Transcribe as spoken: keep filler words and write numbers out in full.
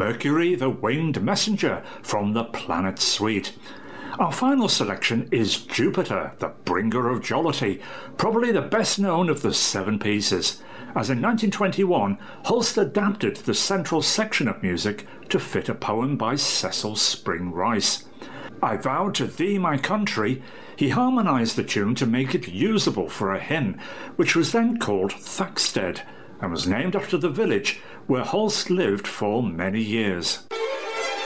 Mercury the Winged Messenger from the Planet Suite. Our final selection is Jupiter, the Bringer of Jollity, probably the best known of the seven pieces, as in nineteen twenty-one Holst adapted the central section of music to fit a poem by Cecil Spring Rice. I Vow to Thee My Country, he harmonised the tune to make it usable for a hymn, which was then called Thaxted, and was named after the village where Holst lived for many years.